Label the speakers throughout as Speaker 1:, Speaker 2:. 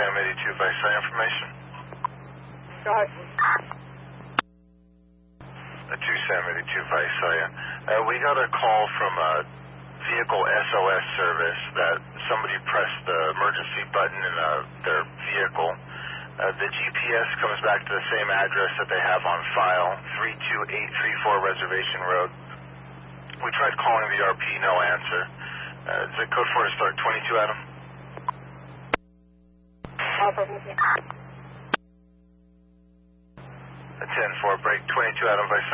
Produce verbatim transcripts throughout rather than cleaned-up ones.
Speaker 1: Sam eighty-two Vice information.
Speaker 2: Go ahead.
Speaker 1: Uh, two Sam eighty-two Vice, uh, we got a call from a vehicle S O S service that somebody pressed the emergency button in uh, their vehicle. Uh, the G P S comes back to the same address that they have on file, three two eight three four Reservation Road. We tried calling the R P, no answer. Uh, is it code four to start twenty-two, Adam? ten four, break twenty-two, Adam, Vice.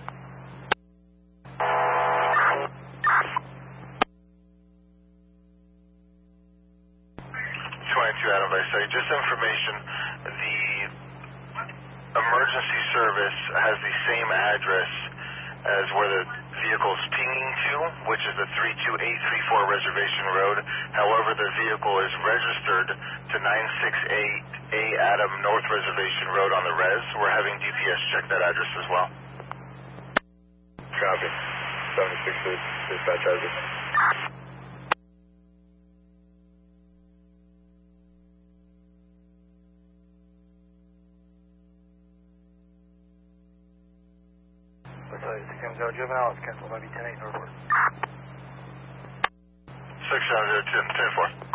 Speaker 1: twenty-two, Adam, Vice. Just information, the emergency service has the same address as where the vehicle's pinging to, which is the three two eight three four Reservation Road. However, the vehicle is registered to nine six eight A Adam North Reservation Road on the res. We're having D P S check that address as well.
Speaker 3: Copy. seventy-six dispatch address.
Speaker 4: Let's say six seven zero juvenile, it's cancel maybe ten eight Northward.
Speaker 1: six seven zero ten four.